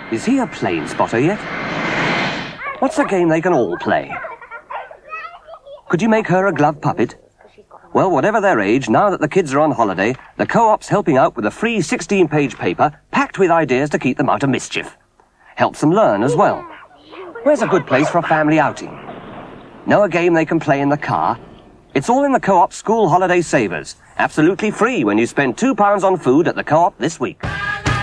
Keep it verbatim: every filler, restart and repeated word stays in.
Is he a plane spotter yet? What's a game they can all play? Could you make her a glove puppet? Well, whatever their age, now that the kids are on holiday, the Co-op's helping out with a free sixteen-page paper packed with ideas to keep them out of mischief. Helps them learn as well. Where's a good place for a family outing? Know a game they can play in the car? It's all in the Co-op School Holiday Savers. Absolutely free when you spend two pounds on food at the Co-op this week.